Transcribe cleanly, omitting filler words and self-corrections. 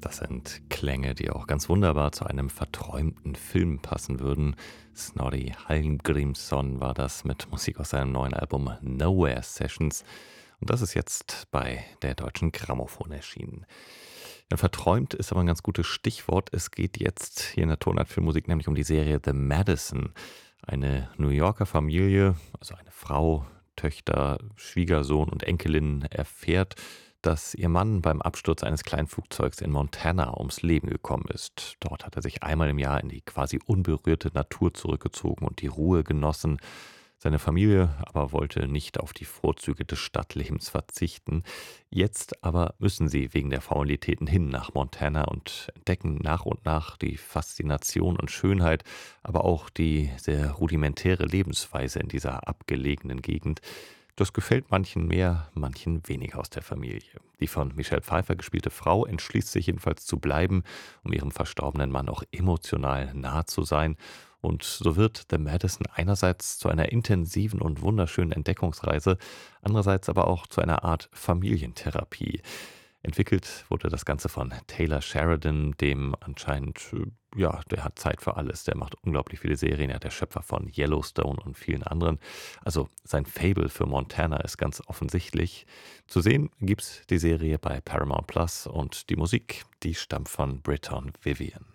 Das sind Klänge, die auch ganz wunderbar zu einem verträumten Film passen würden. Snorri Hallgrímsson war das mit Musik aus seinem neuen Album Nowhere Sessions. Und das ist jetzt bei der Deutschen Grammophon erschienen. Ja, verträumt ist aber ein ganz gutes Stichwort. Es geht jetzt hier in der Tonart Filmmusik nämlich um die Serie The Madison. Eine New Yorker Familie, also eine Frau, Töchter, Schwiegersohn und Enkelin erfährt, dass ihr Mann beim Absturz eines kleinen Flugzeugs in Montana ums Leben gekommen ist. Dort hat er sich einmal im Jahr in die quasi unberührte Natur zurückgezogen und die Ruhe genossen. Seine Familie aber wollte nicht auf die Vorzüge des Stadtlebens verzichten. Jetzt aber müssen sie wegen der Formalitäten hin nach Montana und entdecken nach und nach die Faszination und Schönheit, aber auch die sehr rudimentäre Lebensweise in dieser abgelegenen Gegend. Das gefällt manchen mehr, manchen weniger aus der Familie. Die von Michelle Pfeiffer gespielte Frau entschließt sich jedenfalls zu bleiben, um ihrem verstorbenen Mann auch emotional nah zu sein. Und so wird The Madison einerseits zu einer intensiven und wunderschönen Entdeckungsreise, andererseits aber auch zu einer Art Familientherapie. Entwickelt wurde das Ganze von Taylor Sheridan, dem anscheinend, ja, der hat Zeit für alles. Der macht unglaublich viele Serien. Er ist der Schöpfer von Yellowstone und vielen anderen. Also sein Fable für Montana ist ganz offensichtlich. Zu sehen gibt's die Serie bei Paramount Plus und die Musik, die stammt von Britton Vivian.